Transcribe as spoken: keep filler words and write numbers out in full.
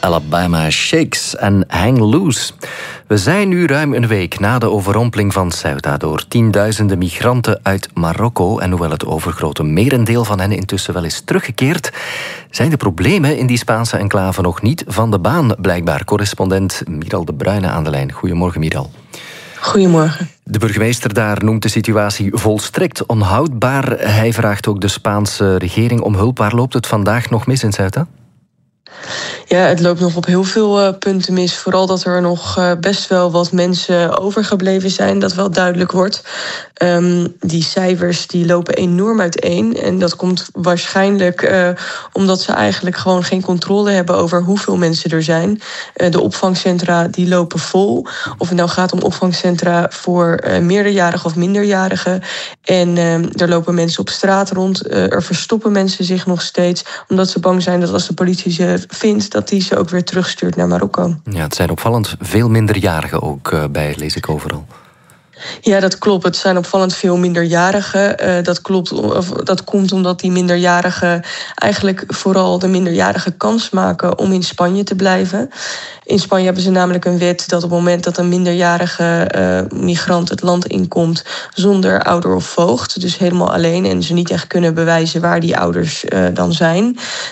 Alabama Shakes en Hang Loose. We zijn nu ruim een week na de overrompeling van Ceuta door tienduizenden migranten uit Marokko. En hoewel het overgrote merendeel van hen intussen wel is teruggekeerd, zijn de problemen in die Spaanse enclave nog niet van de baan, blijkbaar. Correspondent Miral de Bruyne aan de lijn. Goedemorgen, Miral. Goedemorgen. De burgemeester daar noemt de situatie volstrekt onhoudbaar. Hij vraagt ook de Spaanse regering om hulp. Waar loopt het vandaag nog mis in Ceuta? Ja, het loopt nog op heel veel uh, punten mis. Vooral dat er nog uh, best wel wat mensen overgebleven zijn. Dat wel duidelijk wordt. Um, die cijfers die lopen enorm uiteen. En dat komt waarschijnlijk uh, omdat ze eigenlijk gewoon geen controle hebben over hoeveel mensen er zijn. Uh, de opvangcentra die lopen vol. Of het nou gaat om opvangcentra voor uh, meerderjarigen of minderjarigen. En uh, er lopen mensen op straat rond. Uh, er verstoppen mensen zich nog steeds. Omdat ze bang zijn dat als de politie ze vindt, dat die ze ook weer terugstuurt naar Marokko. Ja, het zijn opvallend veel minderjarigen ook uh, bij, lees ik overal. Ja, dat klopt. Het zijn opvallend veel minderjarigen. Uh, dat, klopt, of, dat komt omdat die minderjarigen eigenlijk vooral de minderjarigen kans maken om in Spanje te blijven. In Spanje hebben ze namelijk een wet dat op het moment dat een minderjarige uh, migrant het land inkomt zonder ouder of voogd, dus helemaal alleen en ze niet echt kunnen bewijzen waar die ouders uh, dan zijn,